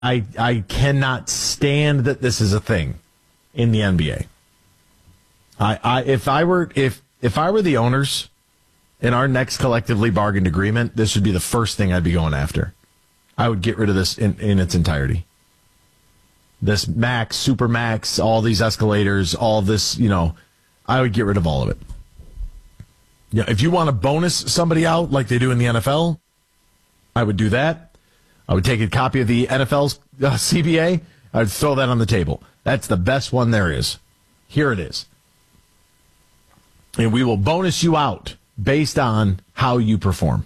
I cannot stand that this is a thing in the NBA. If I were the owners in our next collectively bargained agreement, this would be the first thing I'd be going after. I would get rid of this in its entirety. This max, super max, all these escalators, all this, I would get rid of all of it. Yeah, if you want to bonus somebody out like they do in the NFL, I would do that. I would take a copy of the NFL's CBA. I would throw that on the table. That's the best one there is. Here it is. And we will bonus you out based on how you perform.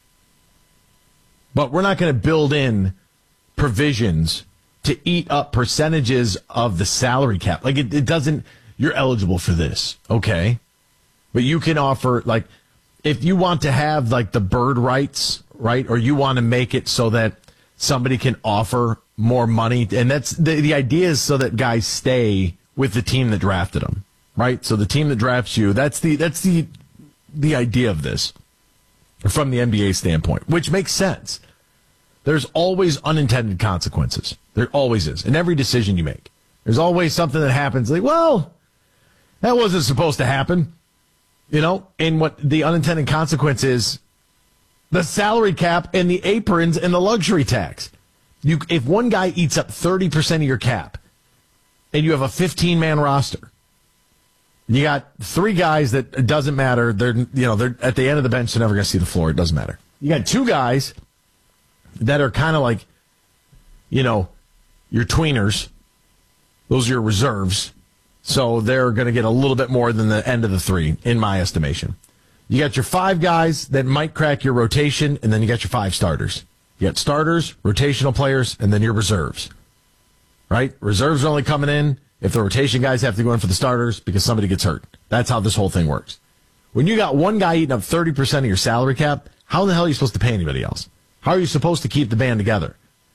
But we're not going to build in provisions to eat up percentages of the salary cap. Like it doesn't, you're eligible for this. Okay. But you can offer, like, if you want to have like the bird rights, right? Or you want to make it so that somebody can offer more money. And that's the idea is so that guys stay with the team that drafted them, right? So the team that drafts you, that's the idea of this from the NBA standpoint, which makes sense. There's always unintended consequences. There always is. In every decision you make, there's always something that happens like, well, that wasn't supposed to happen. And what the unintended consequence is, the salary cap and the aprons and the luxury tax. If one guy eats up 30% of your cap and you have a 15-man roster, you got three guys that it doesn't matter. They're at the end of the bench. They're never going to see the floor. It doesn't matter. You got two guys that are kind of like, your tweeners. Those are your reserves. So they're going to get a little bit more than the end of the three, in my estimation. You got your five guys that might crack your rotation, and then you got your five starters. You got starters, rotational players, and then your reserves. Right? Reserves are only coming in if the rotation guys have to go in for the starters because somebody gets hurt. That's how this whole thing works. When you got one guy eating up 30% of your salary cap, how in the hell are you supposed to pay anybody else? How are you supposed to keep the band together?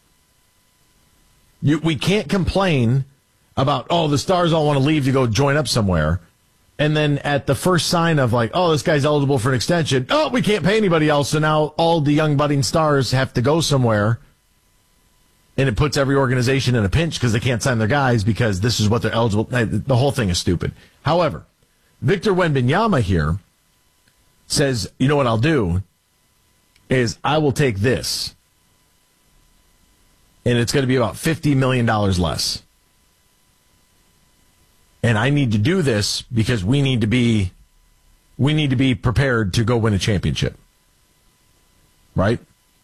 We can't complain about, the stars all want to leave to go join up somewhere. And then at the first sign of like, this guy's eligible for an extension. We can't pay anybody else. So now all the young budding stars have to go somewhere. And it puts every organization in a pinch because they can't sign their guys because this is what they're eligible. The whole thing is stupid. However, Victor Wembanyama here says, you know what I'll do is I will take this. And it's going to be about $50 million less. And I need to do this because we need to be prepared to go win a championship. Right?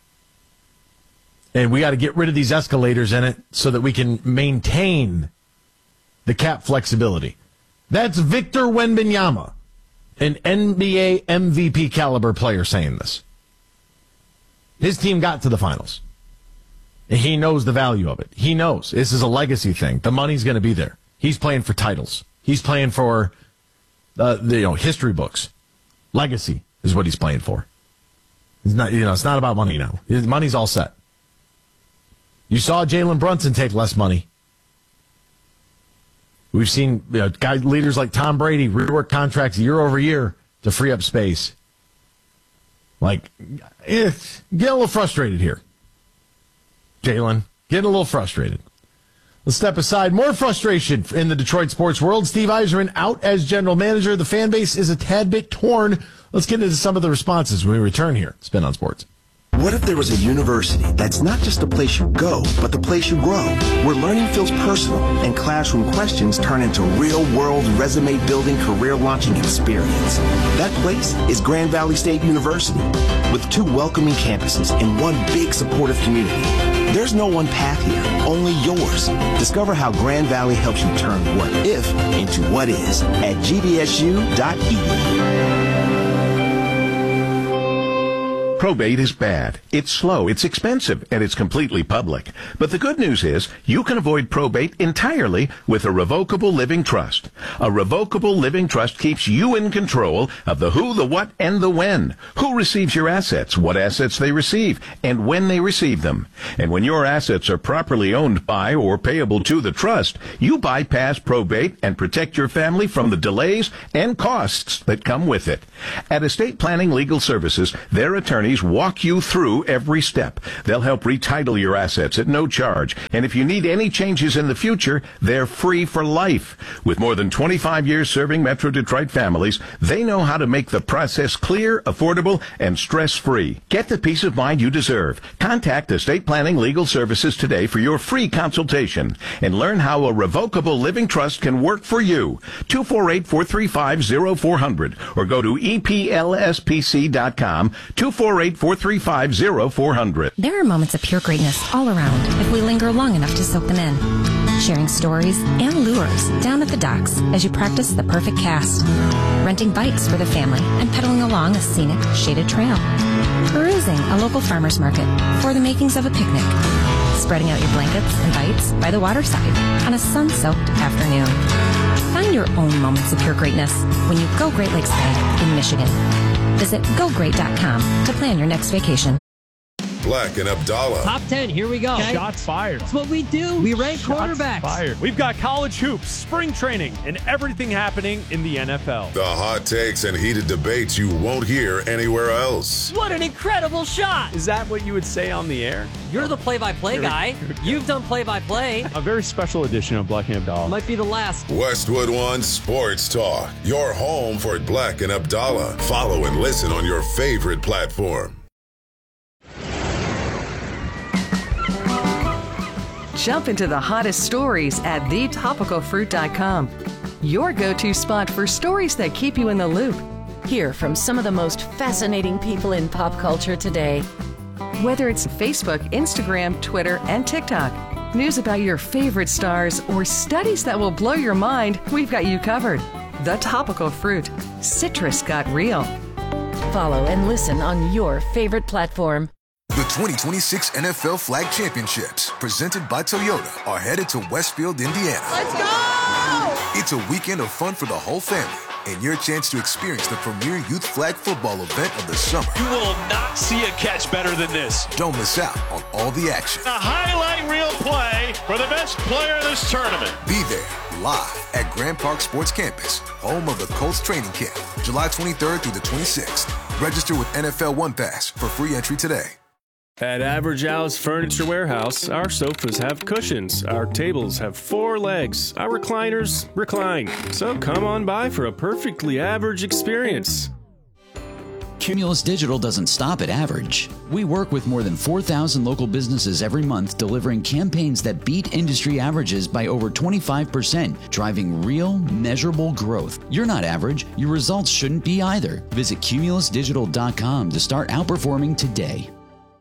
And we got to get rid of these escalators in it so that we can maintain the cap flexibility. That's Victor Wembanyama, an NBA MVP caliber player saying this. His team got to the finals. And he knows the value of it. He knows this is a legacy thing. The money's going to be there. He's playing for titles. He's playing for the history books. Legacy is what he's playing for. It's not, it's not about money now. His money's all set. You saw Jalen Brunson take less money. We've seen leaders like Tom Brady rework contracts year over year to free up space. Get a little frustrated here. Jalen, getting a little frustrated. Let's step aside. More frustration in the Detroit sports world. Steve Yzerman out as general manager. The fan base is a tad bit torn. Let's get into some of the responses when we return here. Spin on Sports. What if there was a university that's not just a place you go, but the place you grow, where learning feels personal and classroom questions turn into real-world resume-building, career-launching experience? That place is Grand Valley State University, with 2 welcoming campuses and 1 big supportive community. There's no one path here, only yours. Discover how Grand Valley helps you turn what if into what is at gvsu.edu. Probate is bad. It's slow, it's expensive, and it's completely public. But the good news is you can avoid probate entirely with a revocable living trust. A revocable living trust keeps you in control of the who, the what, and the when. Who receives your assets, what assets they receive, and when they receive them. And when your assets are properly owned by or payable to the trust, you bypass probate and protect your family from the delays and costs that come with it. At Estate Planning Legal Services, their attorneys attorneys walk you through every step. They'll help retitle your assets at no charge. And if you need any changes in the future, they're free for life. With more than 25 years serving Metro Detroit families, they know how to make the process clear, affordable, and stress-free. Get the peace of mind you deserve. Contact Estate Planning Legal Services today for your free consultation and learn how a revocable living trust can work for you. 248-435-0400 or go to EPLSPC.com, 248-435-0400. There are moments of pure greatness all around if we linger long enough to soak them in. Sharing stories and lures down at the docks as you practice the perfect cast. Renting bikes for the family and pedaling along a scenic, shaded trail. Perusing a local farmer's market for the makings of a picnic. Spreading out your blankets and bites by the waterside on a sun-soaked afternoon. Find your own moments of pure greatness when you go Great Lakes Bay in Michigan. Visit GoGreat.com to plan your next vacation. Black and Abdallah. Top 10, here we go. Okay. Shots fired. That's what we do. We rank quarterbacks. Fired. We've got college hoops, spring training, and everything happening in the NFL. The hot takes and heated debates you won't hear anywhere else. What an incredible shot. Is that what you would say on the air? You're the play-by-play guy. You've done play-by-play. A very special edition of Black and Abdallah. Might be the last. Westwood One Sports Talk. Your home for Black and Abdallah. Follow and listen on your favorite platform. Jump into the hottest stories at thetopicalfruit.com. Your go-to spot for stories that keep you in the loop. Hear from some of the most fascinating people in pop culture today. Whether it's Facebook, Instagram, Twitter, and TikTok, news about your favorite stars, or studies that will blow your mind, we've got you covered. The Topical Fruit. Citrus got real. Follow and listen on your favorite platform. The 2026 NFL Flag Championships, presented by Toyota, are headed to Westfield, Indiana. Let's go! It's a weekend of fun for the whole family and your chance to experience the premier youth flag football event of the summer. You will not see a catch better than this. Don't miss out on all the action. A highlight reel play for the best player of this tournament. Be there live at Grand Park Sports Campus, home of the Colts training camp, July 23rd through the 26th. Register with NFL One Pass for free entry today. At Average Al's Furniture Warehouse, our sofas have cushions, our tables have 4 legs, our recliners recline. So come on by for a perfectly average experience. Cumulus Digital doesn't stop at average. We work with more than 4,000 local businesses every month, delivering campaigns that beat industry averages by over 25%, driving real, measurable growth. You're not average. Your results shouldn't be either. Visit cumulusdigital.com to start outperforming today.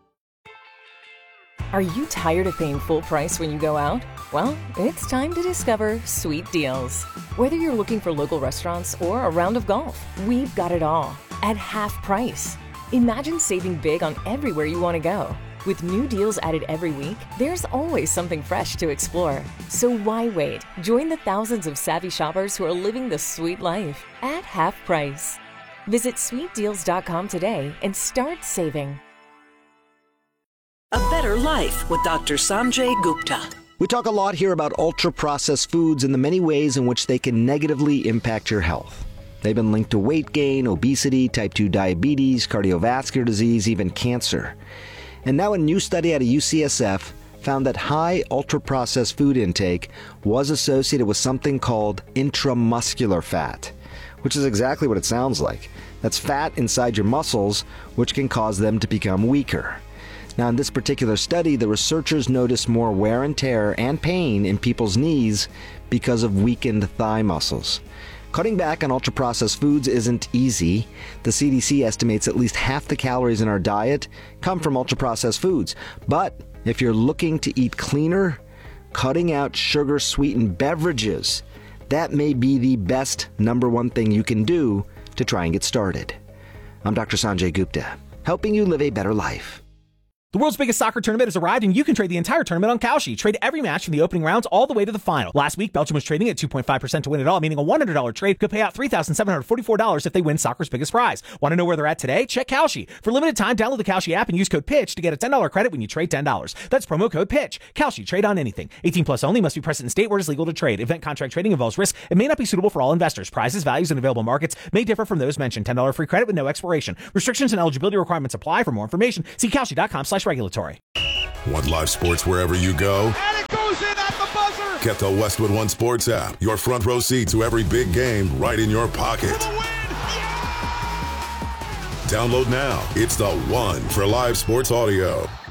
Are you tired of paying full price when you go out? Well, it's time to discover Sweet Deals. Whether you're looking for local restaurants or a round of golf, we've got it all at half price. Imagine saving big on everywhere you want to go. With new deals added every week, there's always something fresh to explore. So why wait? Join the thousands of savvy shoppers who are living the sweet life at half price. Visit sweetdeals.com today and start saving. A Better Life with Dr. Sanjay Gupta. We talk a lot here about ultra-processed foods and the many ways in which they can negatively impact your health. They've been linked to weight gain, obesity, type 2 diabetes, cardiovascular disease, even cancer. And now a new study out of UCSF found that high ultra-processed food intake was associated with something called intramuscular fat, which is exactly what it sounds like. That's fat inside your muscles, which can cause them to become weaker. Now, in this particular study, the researchers noticed more wear and tear and pain in people's knees because of weakened thigh muscles. Cutting back on ultra-processed foods isn't easy. The CDC estimates at least half the calories in our diet come from ultra-processed foods. But if you're looking to eat cleaner, cutting out sugar-sweetened beverages, that may be the best #1 thing you can do to try and get started. I'm Dr. Sanjay Gupta, helping you live a better life. The world's biggest soccer tournament has arrived, and you can trade the entire tournament on Kalshi. Trade every match from the opening rounds all the way to the final. Last week, Belgium was trading at 2.5% to win it all, meaning a $100 trade could pay out $3,744 if they win soccer's biggest prize. Want to know where they're at today? Check Kalshi. For limited time, download the Kalshi app and use code PITCH to get a $10 credit when you trade $10. That's promo code PITCH. Kalshi. Trade on anything. 18 plus only. Must be present in state where it is legal to trade. Event contract trading involves risk and may not be suitable for all investors. Prizes, values, and available markets may differ from those mentioned. $10 free credit with no expiration. Restrictions and eligibility requirements apply. For more information, see Kalshi.com/regulatory. Want live sports wherever you go? And it goes in at the buzzer. Get the Westwood One Sports app. Your front row seat to every big game right in your pocket. Download now. It's the one for live sports audio.